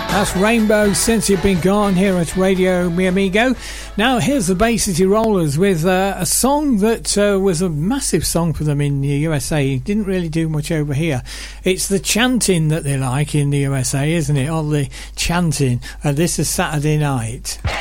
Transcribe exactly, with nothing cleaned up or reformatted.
That's Rainbow Since You've Been Gone here at Radio Mi Amigo. Now here's the Bay City Rollers with uh, a song that uh, was a massive song for them in the U S A. It didn't really do much over here. It's the chanting that they like in the U S A, isn't it? All the chanting. Uh, this is Saturday Night.